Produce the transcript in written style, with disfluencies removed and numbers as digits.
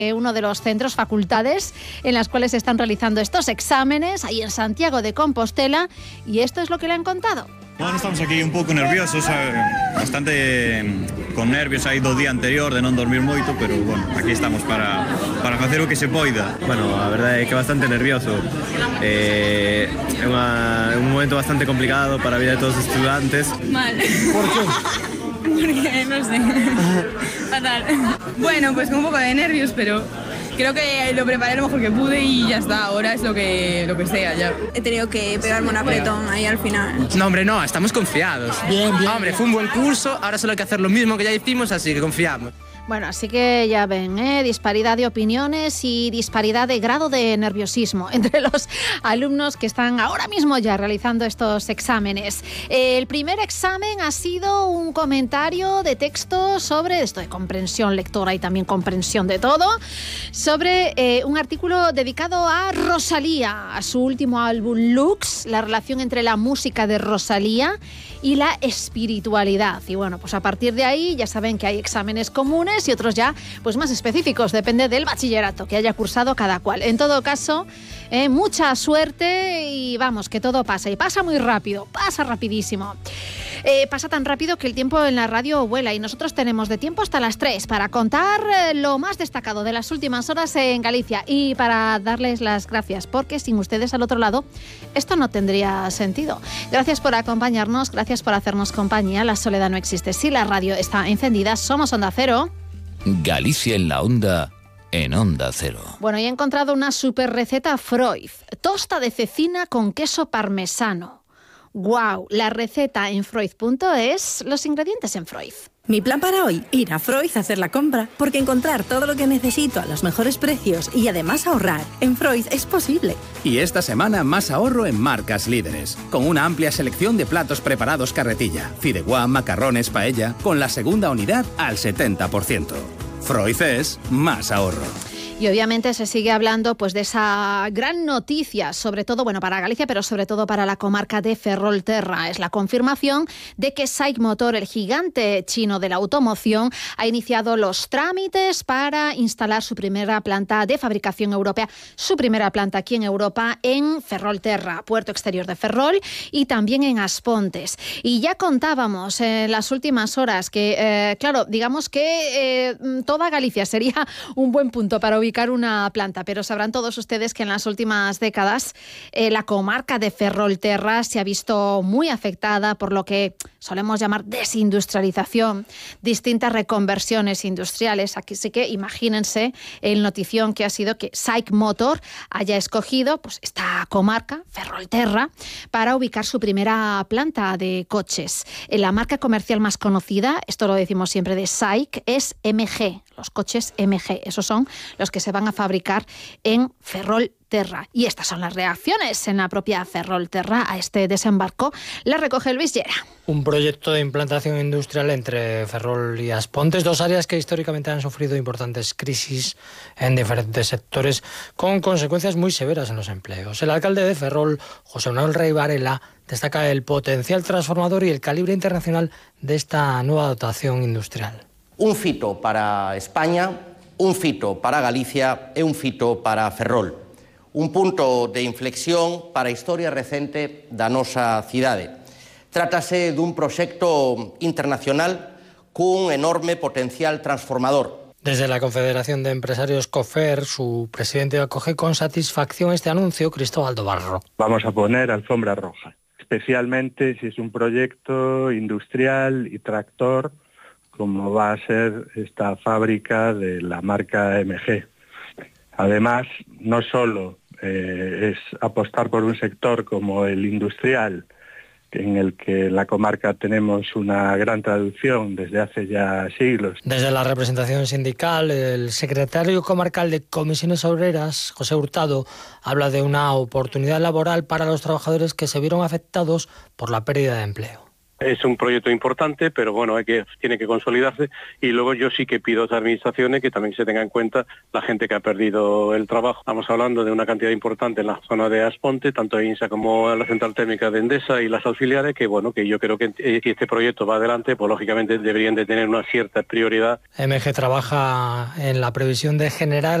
uno de los centros, facultades, en las cuales se están realizando estos exámenes, ahí en Santiago de Compostela, y esto es lo que le han contado. Bueno, estamos aquí un pouco nerviosos, bastante con nervios aí do día anterior de non dormir moito, pero bueno, aquí estamos para facer o que se poida. Bueno, a verdade é que bastante nervioso. É un momento bastante complicado para a vida de todos os estudantes. Mal. Por qué? Porque no sé. Fatal. Bueno, pues con un poco de nervios, pero creo que lo preparé lo mejor que pude y ya está, ahora es lo que sea ya. He tenido que pegarme un apretón ahí al final. No, hombre, no, estamos confiados. Bien. Hombre, fue un buen curso, ahora solo hay que hacer lo mismo que ya hicimos, así que confiamos. Bueno, así que ya ven, disparidad de opiniones y disparidad de grado de nerviosismo entre los alumnos que están ahora mismo ya realizando estos exámenes. El primer examen ha sido un comentario de texto sobre esto de comprensión lectora y también comprensión de todo, sobre un artículo dedicado a Rosalía, a su último álbum Lux, la relación entre la música de Rosalía y la espiritualidad. Y bueno, pues a partir de ahí ya saben que hay exámenes comunes y otros ya pues más específicos, depende del bachillerato que haya cursado cada cual. En todo caso, mucha suerte y vamos, que todo pasa, y pasa muy rápido, pasa rapidísimo. Pasa tan rápido que el tiempo en la radio vuela y nosotros tenemos de tiempo hasta las 3 para contar lo más destacado de las últimas horas en Galicia y para darles las gracias, porque sin ustedes al otro lado esto no tendría sentido. Gracias por acompañarnos, gracias por hacernos compañía. La soledad no existe si la radio está encendida. Somos Onda Cero. Galicia en la onda, en Onda Cero. Bueno, y he encontrado una super receta Freud. Tosta de cecina con queso parmesano. ¡Guau! La receta en freud.es, los ingredientes en Freud. Mi plan para hoy, ir a Freud a hacer la compra, porque encontrar todo lo que necesito a los mejores precios y además ahorrar en Freud es posible. Y esta semana más ahorro en marcas líderes, con una amplia selección de platos preparados carretilla, fideuá, macarrones, paella, con la segunda unidad al 70%. Freud es más ahorro. Y obviamente se sigue hablando pues de esa gran noticia, sobre todo, bueno, para Galicia, pero sobre todo para la comarca de Ferrolterra. Es la confirmación de que SAIC Motor, el gigante chino de la automoción, ha iniciado los trámites para instalar su primera planta de fabricación europea, su primera planta aquí en Europa, en Ferrolterra, puerto exterior de Ferrol, y también en Aspontes. Y ya contábamos en las últimas horas que, claro, digamos que toda Galicia sería un buen punto para ubicar una planta, pero sabrán todos ustedes que en las últimas décadas la comarca de Ferrolterra se ha visto muy afectada por lo que solemos llamar desindustrialización, distintas reconversiones industriales. Aquí sí que imagínense el notición que ha sido que SAIC Motor haya escogido pues esta comarca, Ferrolterra, para ubicar su primera planta de coches. La marca comercial más conocida, esto lo decimos siempre de SAIC, es MG, los coches MG. Esos son los que se van a fabricar en Ferrolterra. Y estas son las reacciones en la propia Ferrolterra a este desembarco. La recoge Luis Llera. Un proyecto de implantación industrial entre Ferrol y Aspontes, dos áreas que históricamente han sufrido importantes crisis en diferentes sectores, con consecuencias muy severas en los empleos. El alcalde de Ferrol, José Manuel Rey Varela, destaca el potencial transformador y el calibre internacional de esta nueva dotación industrial. Un fito para España, un fito para Galicia e un fito para Ferrol. Un punto de inflexión para a historia recente da nosa cidade. Trátase dun proxecto internacional cun enorme potencial transformador. Desde la Confederación de Empresarios COFER, su presidente acoge con satisfacción este anuncio, Cristóbal Dobarro. Vamos a poner alfombra roja, especialmente si es un proyecto industrial y tractor como va a ser esta fábrica de la marca MG. Además, no solo es apostar por un sector como el industrial, en el que en la comarca tenemos una gran traducción desde hace ya siglos. Desde la representación sindical, el secretario comarcal de Comisiones Obreras, José Hurtado, habla de una oportunidad laboral para los trabajadores que se vieron afectados por la pérdida de empleo. Es un proyecto importante, pero bueno, tiene que consolidarse, y luego yo sí que pido a las administraciones que también se tenga en cuenta la gente que ha perdido el trabajo. Estamos hablando de una cantidad importante en la zona de Asponte, tanto en INSA como en la central térmica de Endesa y las auxiliares, que bueno, que yo creo que si este proyecto va adelante, pues lógicamente deberían de tener una cierta prioridad. MG trabaja en la previsión de generar